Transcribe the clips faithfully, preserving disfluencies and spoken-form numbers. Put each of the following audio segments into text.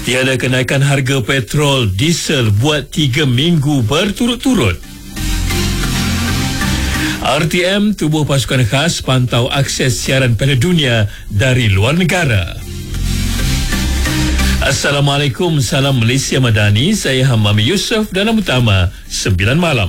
Tiada kenaikan harga petrol, diesel buat tiga minggu berturut-turut. R T M, Tubuh Pasukan Khas, pantau akses siaran Piala Dunia dari luar negara. Assalamualaikum, salam Malaysia Madani. Saya Hamami Yusof dalam utama sembilan malam.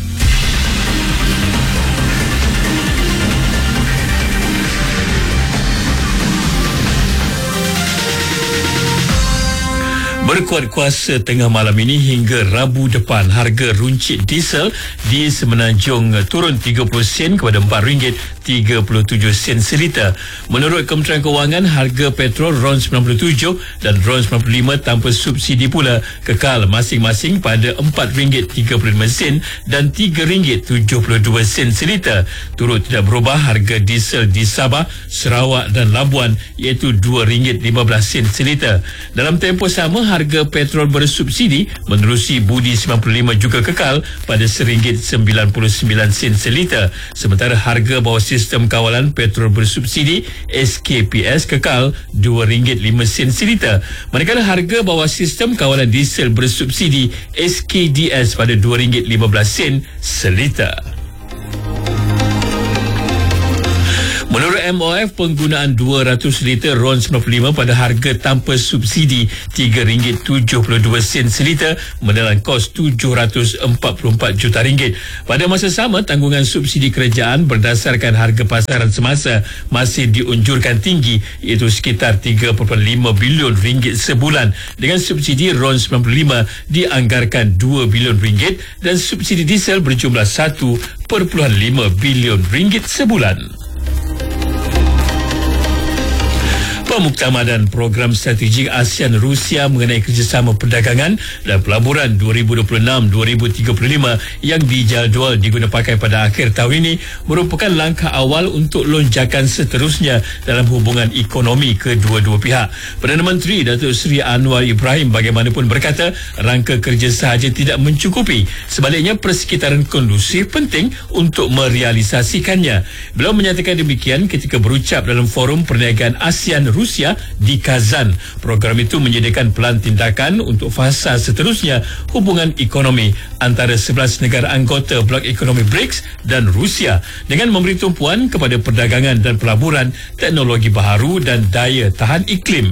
Berkuat kuasa tengah malam ini hingga Rabu depan, harga runcit diesel di Semenanjung turun tiga puluh sen kepada empat ringgit tiga puluh tujuh sen seliter. Menurut Kementerian Kewangan, harga petrol RON sembilan puluh tujuh dan RON sembilan puluh lima tanpa subsidi pula kekal masing-masing pada empat ringgit tiga puluh lima sen dan tiga ringgit tujuh puluh dua sen seliter. Turut tidak berubah harga diesel di Sabah, Sarawak dan Labuan, iaitu dua ringgit lima belas sen seliter. Dalam tempoh sama, harga petrol bersubsidi menerusi budi sembilan puluh lima juga kekal pada seringgit sembilan puluh sembilan sen seliter. Sementara harga bawah sistem kawalan petrol bersubsidi S K P S kekal dua ringgit lima sen seliter. Manakala harga bawah sistem kawalan diesel bersubsidi S K D S pada dua ringgit lima belas sen seliter. Menurut M O F, penggunaan dua ratus liter RON sembilan puluh lima pada harga tanpa subsidi tiga ringgit tujuh puluh dua sen seliter menelan kos tujuh ratus empat puluh empat juta ringgit. Pada masa sama, tanggungan subsidi kerajaan berdasarkan harga pasaran semasa masih diunjurkan tinggi, iaitu sekitar tiga perpuluhan lima bilion ringgit sebulan. Dengan subsidi RON sembilan puluh lima dianggarkan dua bilion ringgit dan subsidi diesel berjumlah satu perpuluhan lima bilion ringgit sebulan. Pemuktamadan Program Strategik ASEAN Rusia mengenai kerjasama perdagangan dan pelaburan dua ribu dua puluh enam dua ribu tiga puluh lima yang dijadual diguna pakai pada akhir tahun ini merupakan langkah awal untuk lonjakan seterusnya dalam hubungan ekonomi kedua-dua pihak. Perdana Menteri Datuk Seri Anwar Ibrahim bagaimanapun berkata rangka kerja sahaja tidak mencukupi. Sebaliknya, persekitaran kondusif penting untuk merealisasikannya. Beliau menyatakan demikian ketika berucap dalam Forum Perniagaan ASEAN Rusia Rusia di Kazan. Program itu menyediakan pelan tindakan untuk fasa seterusnya hubungan ekonomi antara sebelas negara anggota Blok Ekonomi BRICS dan Rusia dengan memberi tumpuan kepada perdagangan dan pelaburan, teknologi baharu dan daya tahan iklim.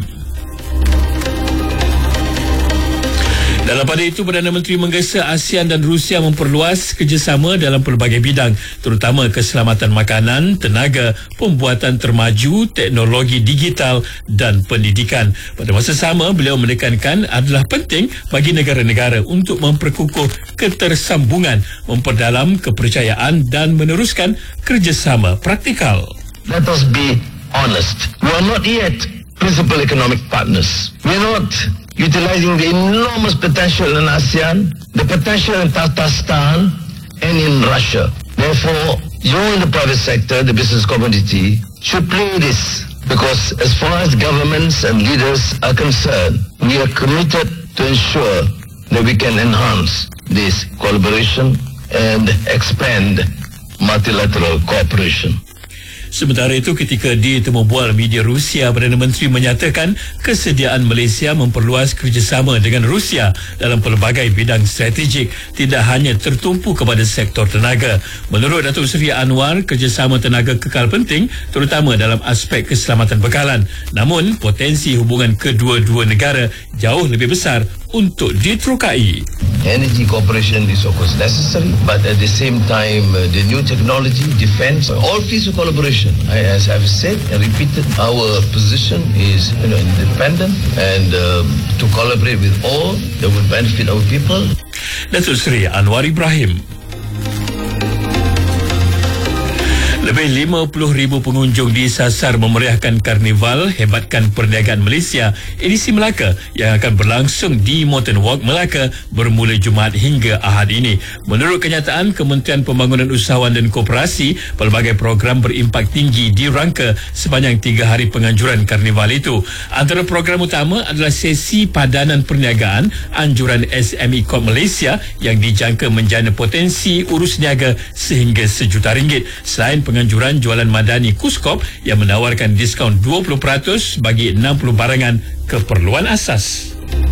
Dalam pada itu, Perdana Menteri menggesa ASEAN dan Rusia memperluas kerjasama dalam pelbagai bidang, terutama keselamatan makanan, tenaga, pembuatan termaju, teknologi digital dan pendidikan. Pada masa sama, beliau menekankan adalah penting bagi negara-negara untuk memperkukuh ketersambungan, memperdalam kepercayaan dan meneruskan kerjasama praktikal. Let us be honest. We are not yet principal economic partners. We are not utilizing the enormous potential in ASEAN, the potential in Tatarstan and in Russia. Therefore, you in the private sector, the business community, should play this, because as far as governments and leaders are concerned, we are committed to ensure that we can enhance this collaboration and expand multilateral cooperation. Sementara itu, ketika ditemu bual media Rusia, Perdana Menteri menyatakan kesediaan Malaysia memperluas kerjasama dengan Rusia dalam pelbagai bidang strategik, tidak hanya tertumpu kepada sektor tenaga. Menurut Datuk Seri Anwar, kerjasama tenaga kekal penting, terutama dalam aspek keselamatan bekalan. Namun, potensi hubungan kedua-dua negara jauh lebih besar untuk diterokai. Energy cooperation is of course necessary, but at the same time, uh, the new technology, defense, all fields of collaboration. I, as I've said and repeated, our position is you know, independent and uh, to collaborate with all that would benefit our people. Datuk Seri Anwar Ibrahim. Lebih lima puluh ribu pengunjung disasar memeriahkan Karnival Hebatkan Perniagaan Malaysia edisi Melaka yang akan berlangsung di Mountain Walk Melaka bermula Jumaat hingga Ahad ini. Menurut kenyataan Kementerian Pembangunan Usahawan dan Koperasi, pelbagai program berimpak tinggi dirangka sepanjang tiga hari penganjuran Karnival itu. Antara program utama adalah sesi padanan perniagaan anjuran S M E Corp Malaysia yang dijangka menjana potensi urus niaga sehingga sejuta ringgit. Selain penganjuran jualan madani Kuskop yang menawarkan diskaun dua puluh peratus bagi enam puluh barangan keperluan asas.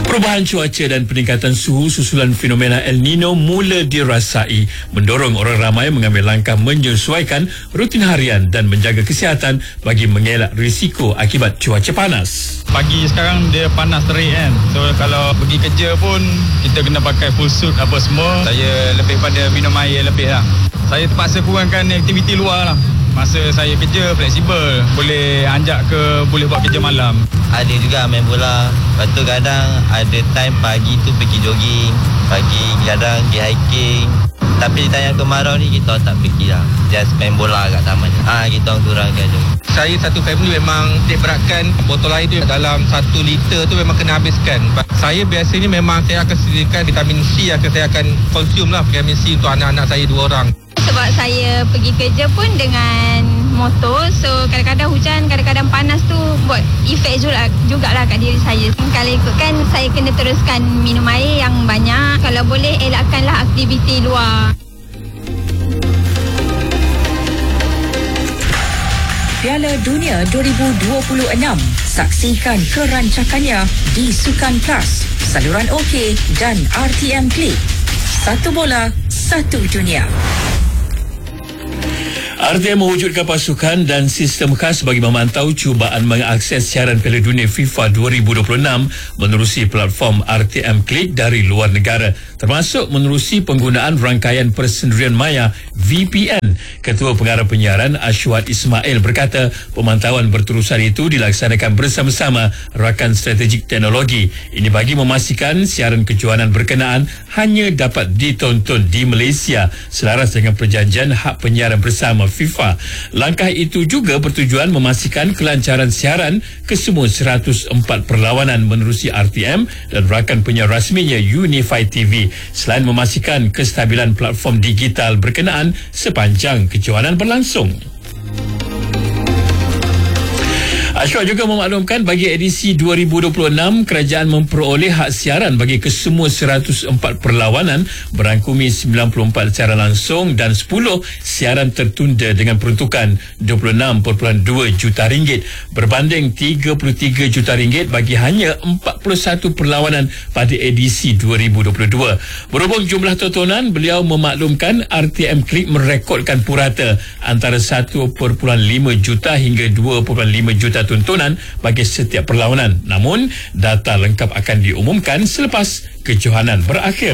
Perubahan cuaca dan peningkatan suhu susulan fenomena El Nino mula dirasai, mendorong orang ramai mengambil langkah menyesuaikan rutin harian dan menjaga kesihatan bagi mengelak risiko akibat cuaca panas. Pagi sekarang dia panas terik kan, so kalau pergi kerja pun kita kena pakai full suit apa semua. Saya lebih pada minum air lebih lah. Saya terpaksa kurangkan aktiviti luar lah. Masa saya kerja fleksibel, boleh anjak ke boleh buat kerja malam. Ada juga main bola. Lepas tu kadang ada time pagi tu pergi jogging, pagi kadang pergi hiking. Tapi ditanya kemarau ni kita tak pergi lah. Just main bola kat taman. Ah, kita orang kurangkan je. Saya satu family memang tiap beratkan botol air tu dalam satu liter tu memang kena habiskan. Saya biasanya memang saya akan sediakan vitamin C, akan saya akan consume lah vitamin C untuk anak-anak saya dua orang. Sebab saya pergi kerja pun dengan motor, so kadang-kadang hujan, kadang-kadang panas tu buat efek juga, jugalah kat diri saya. Kalau ikutkan, saya kena teruskan minum air yang banyak. Kalau boleh, elakkanlah aktiviti luar. Piala Dunia dua ribu dua puluh enam. Saksikan kerancakannya di Sukan Plus, saluran OK dan R T M Klik. Satu bola, satu dunia. R T M mewujudkan pasukan dan sistem khas bagi memantau cubaan mengakses siaran Piala Dunia FIFA dua ribu dua puluh enam menerusi platform R T M Klik dari luar negara, termasuk menerusi penggunaan rangkaian persendirian maya V P N. Ketua Pengarah Penyiaran Ashwat Ismail berkata pemantauan berterusan itu dilaksanakan bersama-sama rakan strategik teknologi. Ini bagi memastikan siaran kejohanan berkenaan hanya dapat ditonton di Malaysia selaras dengan perjanjian hak penyiaran bersama FIFA. Langkah itu juga bertujuan memastikan kelancaran siaran ke semua seratus empat perlawanan menerusi R T M dan rakan penyiar rasminya Unify T V, selain memastikan kestabilan platform digital berkenaan sepanjang kejohanan berlangsung. Ashwat juga memaklumkan bagi edisi dua ribu dua puluh enam, kerajaan memperoleh hak siaran bagi kesemua seratus empat perlawanan berangkumi sembilan puluh empat siaran langsung dan sepuluh siaran tertunda dengan peruntukan dua puluh enam perpuluhan dua juta ringgit berbanding tiga puluh tiga juta ringgit bagi hanya empat puluh satu perlawanan pada edisi dua ribu dua puluh dua. Berhubung jumlah tontonan, beliau memaklumkan R T M Klik merekodkan purata antara satu perpuluhan lima juta hingga dua perpuluhan lima juta tontonan bagi setiap perlawanan. Namun, data lengkap akan diumumkan selepas kejohanan berakhir.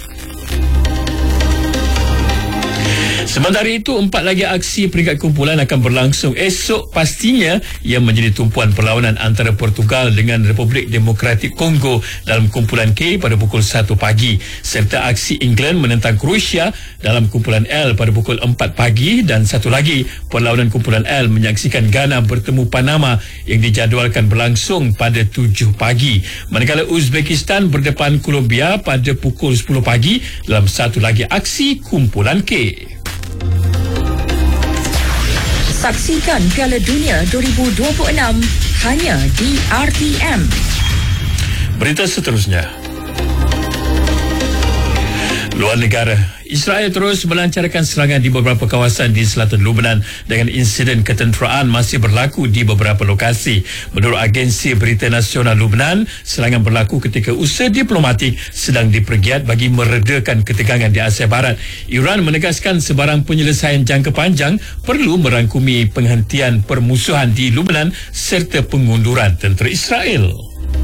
Sementara itu, empat lagi aksi peringkat kumpulan akan berlangsung esok, pastinya yang menjadi tumpuan perlawanan antara Portugal dengan Republik Demokratik Kongo dalam kumpulan K pada pukul satu pagi, serta aksi England menentang Croatia dalam kumpulan L pada pukul empat pagi, dan satu lagi perlawanan kumpulan L menyaksikan Ghana bertemu Panama yang dijadualkan berlangsung pada tujuh pagi, manakala Uzbekistan berdepan Colombia pada pukul sepuluh pagi dalam satu lagi aksi kumpulan K. Saksikan Piala Dunia dua ribu dua puluh enam hanya di R T M. Berita seterusnya. Luar negara, Israel terus melancarkan serangan di beberapa kawasan di selatan Lebanon dengan insiden ketenteraan masih berlaku di beberapa lokasi. Menurut agensi berita nasional Lebanon, serangan berlaku ketika usaha diplomatik sedang dipergiat bagi meredakan ketegangan di Asia Barat. Iran menegaskan sebarang penyelesaian jangka panjang perlu merangkumi penghentian permusuhan di Lebanon serta pengunduran tentera Israel.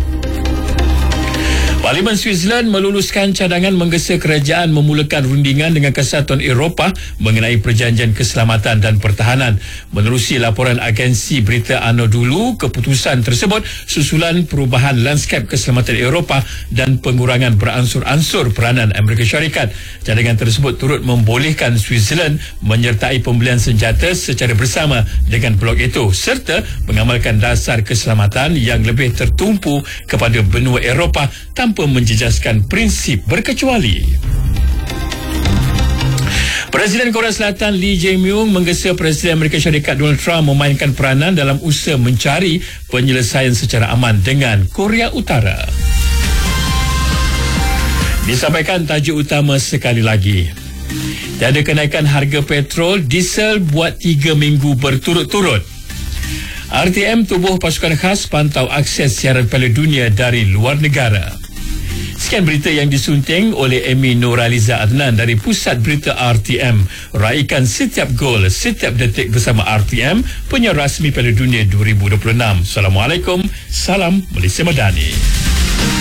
Parlimen Switzerland meluluskan cadangan menggesa kerajaan memulakan rundingan dengan Kesatuan Eropah mengenai perjanjian keselamatan dan pertahanan. Menerusi laporan agensi berita Anadolu, keputusan tersebut susulan perubahan lanskap keselamatan Eropah dan pengurangan beransur-ansur peranan Amerika Syarikat. Cadangan tersebut turut membolehkan Switzerland menyertai pembelian senjata secara bersama dengan blok itu serta mengamalkan dasar keselamatan yang lebih tertumpu kepada benua Eropah tanpa menjejaskan prinsip berkecuali. Presiden Korea Selatan Lee Jae-myung menggesa Presiden Amerika Syarikat Donald Trump memainkan peranan dalam usaha mencari penyelesaian secara aman dengan Korea Utara. Disampaikan tajuk utama sekali lagi. Tiada kenaikan harga petrol, diesel buat tiga minggu berturut-turut. R T M tubuh pasukan khas pantau akses siaran Piala Dunia dari luar negara. Sekian berita yang disunting oleh Amy Nuraliza Adnan dari Pusat Berita R T M. Raikan setiap gol, setiap detik bersama R T M, penyiar rasmi Piala Dunia dua ribu dua puluh enam. Assalamualaikum, salam Malaysia Madani.